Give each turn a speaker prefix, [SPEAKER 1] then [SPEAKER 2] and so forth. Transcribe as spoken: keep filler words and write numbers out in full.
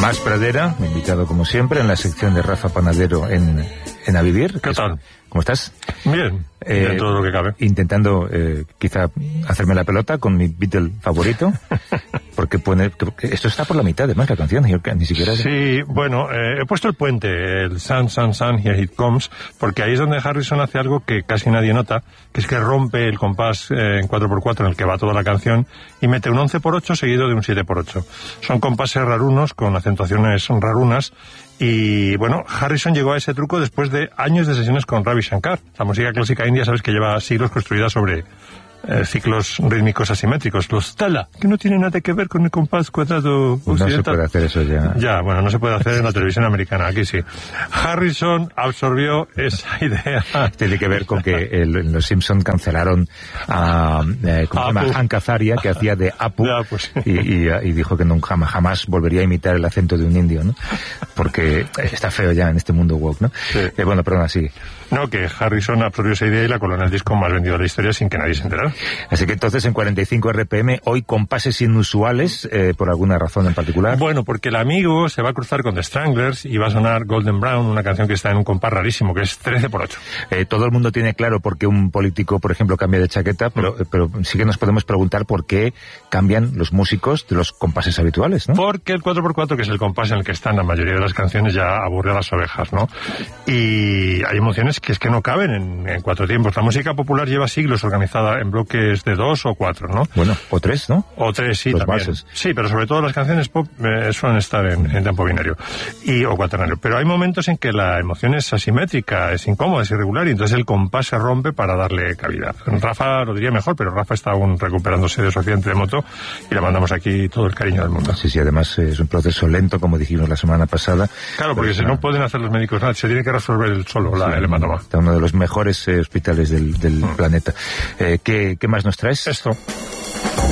[SPEAKER 1] Tomás Pradera, invitado como siempre en la sección de Rafa Panadero en, en A Vivir.
[SPEAKER 2] ¿Qué tal?
[SPEAKER 1] ¿Cómo estás?
[SPEAKER 2] Bien,
[SPEAKER 1] eh,
[SPEAKER 2] bien todo lo que cabe.
[SPEAKER 1] Intentando eh, quizá hacerme la pelota con mi Beatle favorito, porque pone, que esto está por la mitad además la canción, yo ni siquiera...
[SPEAKER 2] Sí, bueno, eh, he puesto el puente, el Sun, Sun, Sun, Here It Comes, porque ahí es donde Harrison hace algo que casi nadie nota, que es que rompe el compás eh, en cuatro por cuatro en el que va toda la canción y mete un once por ocho seguido de un siete por ocho. Son compases rarunos con acentuaciones rarunas. Y bueno, Harrison llegó a ese truco después de años de sesiones con Ravi Shankar. La música clásica india, sabes que lleva siglos construida sobre eh, ciclos rítmicos asimétricos, los tala, que no tienen nada que ver con el compás cuadrado occidental.
[SPEAKER 1] No se puede hacer eso ya.
[SPEAKER 2] Ya, bueno, no se puede hacer en la televisión americana, aquí sí. Harrison absorbió esa idea.
[SPEAKER 1] Tiene que ver con que el, en Los Simpson cancelaron a, eh, ¿cómo se llama? Hank Azaria, que hacía de Apu,
[SPEAKER 2] ya, pues.
[SPEAKER 1] y, y, y dijo que nunca jamás volvería a imitar el acento de un indio, ¿no? Porque está feo ya en este mundo woke, ¿no?
[SPEAKER 2] Sí.
[SPEAKER 1] Eh, bueno, perdona, sigue.
[SPEAKER 2] No, que Harrison absorbió esa idea y la coló en el disco más vendido de la historia sin que nadie se enterara.
[SPEAKER 1] Así que entonces en cuarenta y cinco R P M, hoy compases inusuales, eh, por alguna razón en particular.
[SPEAKER 2] Bueno, porque el amigo se va a cruzar con The Stranglers y va a sonar Golden Brown, una canción que está en un compás rarísimo, que es trece por ocho.
[SPEAKER 1] Eh, todo el mundo tiene claro por qué un político, por ejemplo, cambia de chaqueta, pero, mm. pero sí que nos podemos preguntar por qué cambian los músicos de los compases habituales, ¿no?
[SPEAKER 2] Porque el cuatro por cuatro, que es el compás en el que están la mayoría de las canciones, ya aburre a las ovejas, ¿no? Y hay emociones que es que no caben en, en cuatro tiempos. La música popular lleva siglos organizada en bloques de dos o cuatro, ¿no?
[SPEAKER 1] Bueno, o tres, ¿no?
[SPEAKER 2] O tres, sí,
[SPEAKER 1] los
[SPEAKER 2] también.
[SPEAKER 1] Bases.
[SPEAKER 2] Sí, pero sobre todo las canciones pop eh, suelen estar en, en tiempo binario y, o cuaternario. Pero hay momentos en que la emoción es asimétrica, es incómoda, es irregular, y entonces el compás se rompe para darle cabida. Rafa lo diría mejor, pero Rafa está aún recuperándose de su accidente de moto y le mandamos aquí todo el cariño del mundo.
[SPEAKER 1] Sí, sí, además es un proceso lento, como dijimos la semana pasada.
[SPEAKER 2] Claro, porque si no pueden hacer los médicos nada, se tiene que resolver el solo, la, sí, el hematoma.
[SPEAKER 1] Está uno de los mejores eh, hospitales del, del mm. planeta. Eh, ¿qué, ¿Qué más nos traes?
[SPEAKER 2] Esto.